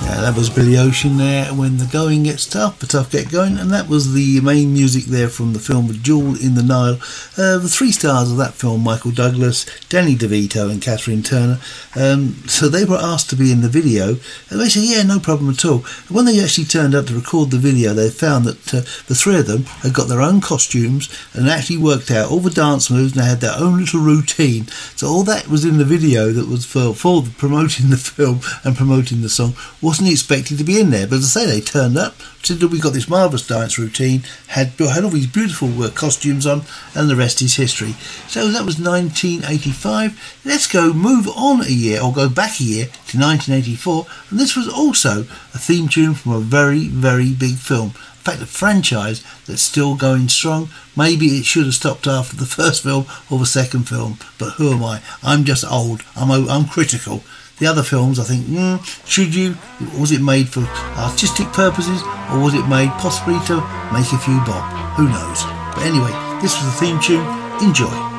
That was Billy Ocean there, When the Going Gets Tough, but Tough Get Going, and that was the main music there from the film Jewel in the Nile. The three stars of that film, Michael Douglas, Danny DeVito and Catherine Turner, so they were asked to be in the video, and they said, yeah, no problem at all. And when they actually turned up to record the video, they found that the three of them had got their own costumes and actually worked out all the dance moves, and they had their own little routine. So all that was in the video that was for promoting the film and promoting the song. Wasn't expected to be in there, but as I say, they turned up, said that we got this marvellous dance routine, had all these beautiful costumes on, and the rest is history. So that was 1985. Let's move on a year, or go back a year to 1984, and this was also a theme tune from a very, very big film. In fact, a franchise that's still going strong. Maybe it should have stopped after the first film or the second film, but who am I? I'm just old. I'm critical. The other films, I think, should you? Was it made for artistic purposes, or was it made possibly to make a few bob? Who knows? But anyway, this was the theme tune. Enjoy.